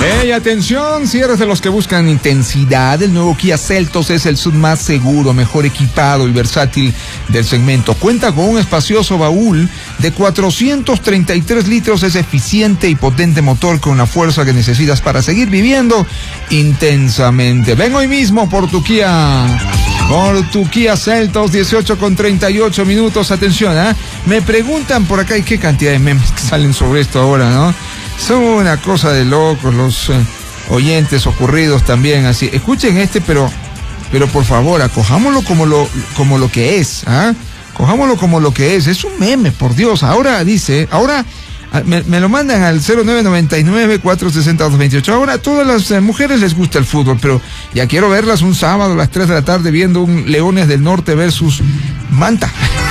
¡Hey, atención! Si eres de los que buscan intensidad, el nuevo Kia Seltos es el SUV más seguro, mejor equipado y versátil del segmento. Cuenta con un espacioso baúl de 433 litros, es eficiente y potente motor con la fuerza que necesitas para seguir viviendo intensamente. Ven hoy mismo por tu Kia Seltos, 18:38. Atención, me preguntan por acá, y qué cantidad de memes que salen sobre esto ahora, ¿no? Son una cosa de locos los oyentes ocurridos también, así. Escuchen pero por favor, acojámoslo como lo que es, Cojámoslo como lo que es un meme, por Dios. Ahora me lo mandan al 0999-460-228. Ahora a todas las mujeres les gusta el fútbol, pero ya quiero verlas un sábado a las 3 de la tarde viendo un Leones del Norte versus Manta.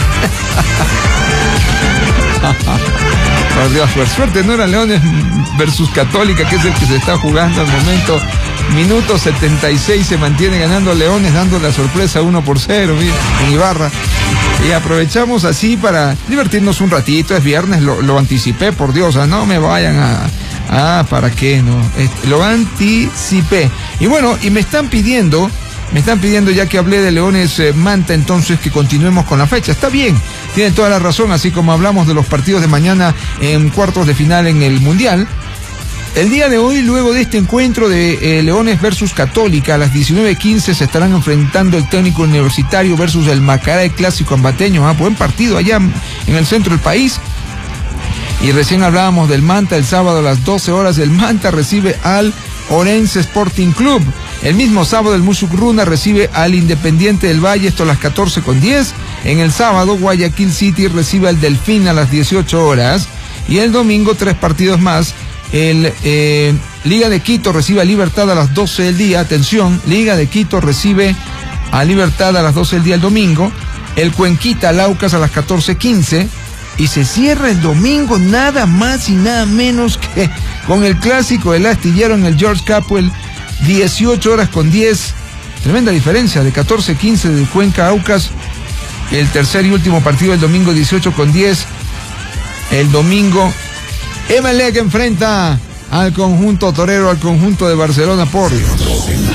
Por Dios, por suerte no era Leones versus Católica, que es el que se está jugando al momento. Minuto 76, se mantiene ganando Leones, dando la sorpresa 1-0, mira, en Ibarra. Y aprovechamos así para divertirnos un ratito. Es viernes, lo anticipé, por Dios, no me vayan ¿para qué? No, lo anticipé. Y bueno, y me están pidiendo, ya que hablé de Leones Manta, entonces que continuemos con la fecha. Está bien, tienen toda la razón, así como hablamos de los partidos de mañana en cuartos de final en el Mundial. El día de hoy, luego de este encuentro de Leones versus Católica, a las 19:15 se estarán enfrentando el Técnico Universitario versus el Macará, el clásico ambateño. Buen partido allá en el centro del país. Y recién hablábamos del Manta. El sábado a las 12 horas el Manta recibe al Orense Sporting Club. El mismo sábado el Musukruna recibe al Independiente del Valle, esto a las 14:10. En el sábado Guayaquil City recibe al Delfín a las 18 horas. Y el domingo 3 partidos más. El Liga de Quito recibe a Libertad a las 12 del día. Atención, Liga de Quito recibe a Libertad a las 12 del día el domingo. El Cuenquita Laucas a las 14:15. Y se cierra el domingo nada más y nada menos que con el clásico del Astillero en el George Capwell, 18:10. Tremenda diferencia, de 14:15 de Cuenca Aucas. El tercer y último partido del domingo, 18:10. El domingo Emelec enfrenta al conjunto torero, al conjunto de Barcelona, por Dios.